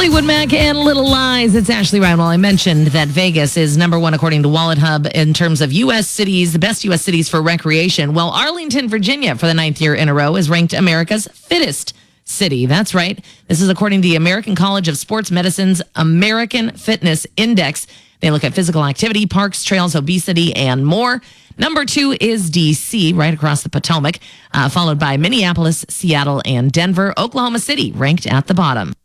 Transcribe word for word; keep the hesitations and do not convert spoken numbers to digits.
Fleetwood Mac and Little Lies. It's Ashley Ryan. Well, I mentioned that Vegas is number one according to Wallet Hub in terms of U S cities, the best U S cities for recreation. Well, Arlington, Virginia, for the ninth year in a row, is ranked America's fittest city. That's right. This is according to the American College of Sports Medicine's American Fitness Index. They look at physical activity, parks, trails, obesity, and more. Number two is D C, right across the Potomac, uh, followed by Minneapolis, Seattle, and Denver. Oklahoma City ranked at the bottom.